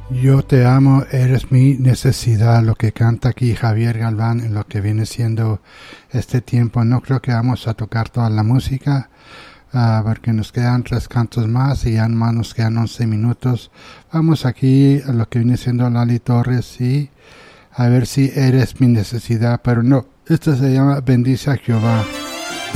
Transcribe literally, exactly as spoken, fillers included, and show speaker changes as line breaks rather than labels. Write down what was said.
Yo te amo, eres mi necesidad, lo que canta aquí Javier Galván en lo que viene siendo este tiempo. No creo que vamos a tocar toda la música, uh, porque nos quedan tres cantos más y ya más nos quedan once minutos. Vamos aquí a lo que viene siendo Lali Torres y a ver si eres mi necesidad, pero no, esto se llama Bendice a Jehová.